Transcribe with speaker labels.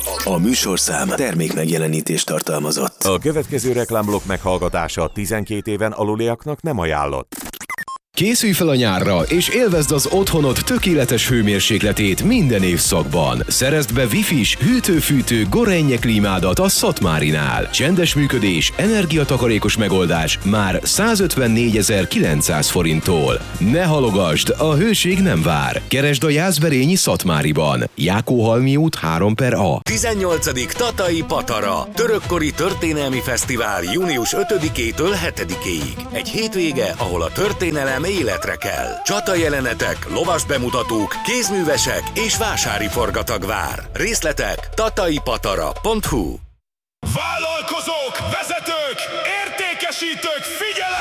Speaker 1: A műsorszám termék megjelenítést tartalmazott.
Speaker 2: A következő reklámblokk meghallgatása 12 éven aluliaknak nem ajánlott.
Speaker 3: Készülj fel a nyárra, és élvezd az otthonod tökéletes hőmérsékletét minden évszakban. Szerezd be Wi-Fi-s, hűtő-fűtő Gorenje klímádat a Szatmárinál. Csendes működés, energiatakarékos megoldás már 154.900 forinttól. Ne halogasd, a hőség nem vár. Keresd a Jászberényi Szatmáriban. Jákóhalmi út 3/A.
Speaker 4: 18. Tatai Patara. Törökkori történelmi fesztivál június 5-től 7-ig. Egy hétvége, ahol a történelem életre kell. Csatajelenetek, lovas bemutatók, kézművesek és vásári forgatag vár. Részletek tataipatara.hu.